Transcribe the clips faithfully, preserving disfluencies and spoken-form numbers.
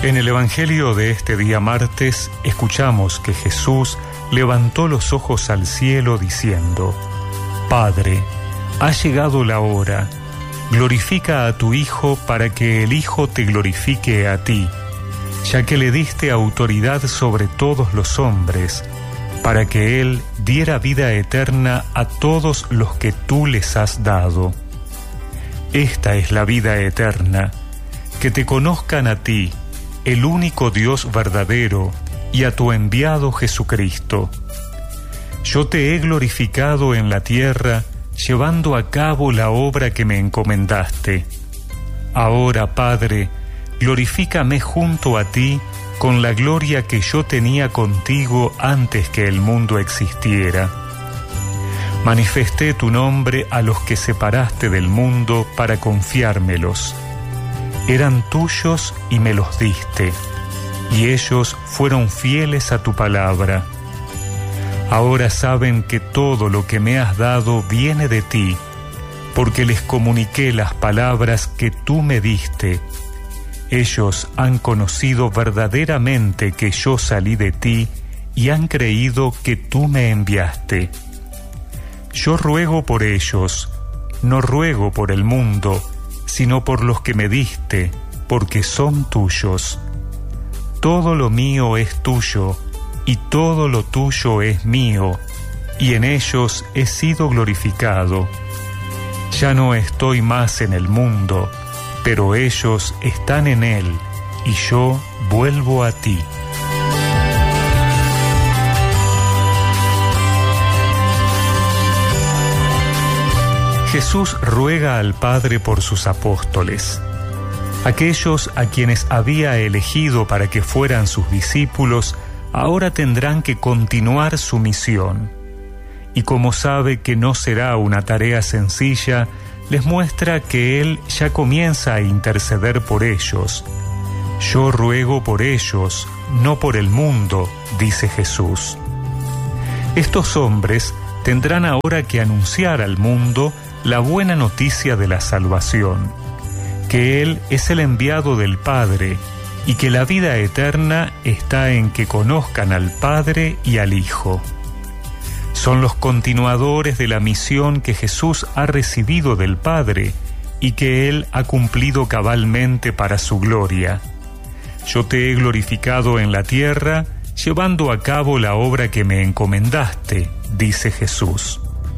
En el Evangelio de este día martes escuchamos que Jesús levantó los ojos al cielo diciendo: Padre, ha llegado la hora, glorifica a tu Hijo para que el Hijo te glorifique a ti, ya que le diste autoridad sobre todos los hombres, para que Él diera vida eterna a todos los que tú les has dado. Esta es la vida eterna, que te conozcan a ti, el único Dios verdadero, y a tu enviado Jesucristo. Yo te he glorificado en la tierra, llevando a cabo la obra que me encomendaste. Ahora, Padre, glorifícame junto a ti con la gloria que yo tenía contigo antes que el mundo existiera. Manifesté tu nombre a los que separaste del mundo para confiármelos. Eran tuyos y me los diste, y ellos fueron fieles a tu palabra. Ahora saben que todo lo que me has dado viene de ti, porque les comuniqué las palabras que tú me diste. Ellos han conocido verdaderamente que yo salí de ti y han creído que tú me enviaste. Yo ruego por ellos, no ruego por el mundo, sino por los que me diste, porque son tuyos. Todo lo mío es tuyo, y todo lo tuyo es mío, y en ellos he sido glorificado. Ya no estoy más en el mundo, pero ellos están en él, y yo vuelvo a ti. Jesús ruega al Padre por sus apóstoles, aquellos a quienes había elegido para que fueran sus discípulos. Ahora tendrán que continuar su misión, y como sabe que no será una tarea sencilla, les muestra que Él ya comienza a interceder por ellos. Yo ruego por ellos, no por el mundo, dice Jesús. Estos hombres tendrán ahora que anunciar al mundo la buena noticia de la salvación, que Él es el enviado del Padre, y que la vida eterna está en que conozcan al Padre y al Hijo. Son los continuadores de la misión que Jesús ha recibido del Padre y que Él ha cumplido cabalmente para su gloria. Yo te he glorificado en la tierra, llevando a cabo la obra que me encomendaste, dice Jesús.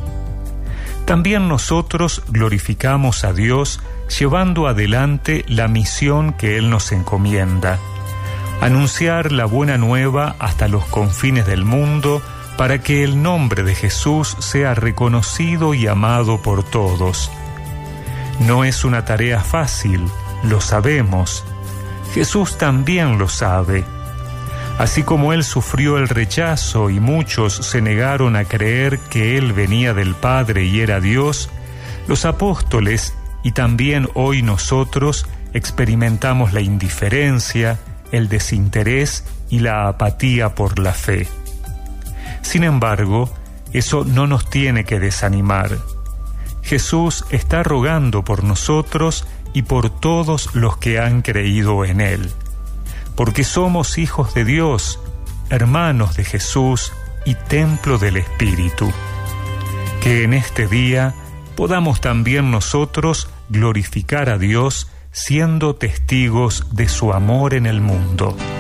También nosotros glorificamos a Dios llevando adelante la misión que Él nos encomienda: anunciar la buena nueva hasta los confines del mundo para que el nombre de Jesús sea reconocido y amado por todos. No es una tarea fácil, lo sabemos. Jesús también lo sabe. Así como Él sufrió el rechazo y muchos se negaron a creer que Él venía del Padre y era Dios, los apóstoles y también hoy nosotros experimentamos la indiferencia, el desinterés y la apatía por la fe. Sin embargo, eso no nos tiene que desanimar. Jesús está rogando por nosotros y por todos los que han creído en Él, porque somos hijos de Dios, hermanos de Jesús y templo del Espíritu. Que en este día podamos también nosotros glorificar a Dios siendo testigos de su amor en el mundo.